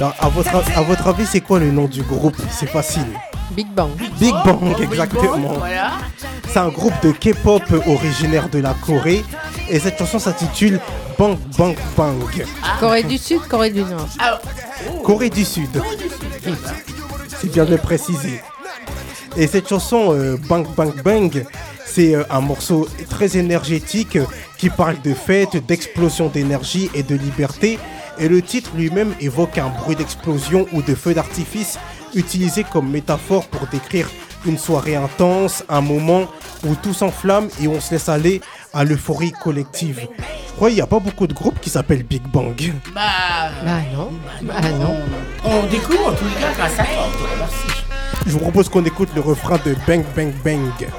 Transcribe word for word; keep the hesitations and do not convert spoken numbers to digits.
Alors, à votre, à votre avis, c'est quoi le nom du groupe? C'est facile. Big Bang. Big Bang, Oh, exactement. Big Bang, voilà. C'est un groupe de K-pop originaire de la Corée. Et cette chanson s'intitule Bang Bang Bang. Corée du Sud, Corée du Nord. Ah, Corée du Sud. C'est bien de le préciser. Et cette chanson euh, Bang Bang Bang, c'est euh, un morceau très énergétique euh, qui parle de fête, d'explosion d'énergie et de liberté. Et le titre lui-même évoque un bruit d'explosion ou de feu d'artifice utilisé comme métaphore pour décrire une soirée intense, un moment où tout s'enflamme et on se laisse aller à l'euphorie collective. Je crois qu'il n'y a pas beaucoup de groupes qui s'appellent Big Bang. bah, Bah non. Bah non. on découvre en tous les cas grâce à toi. Merci. Je vous propose qu'on écoute le refrain de Bang Bang Bang.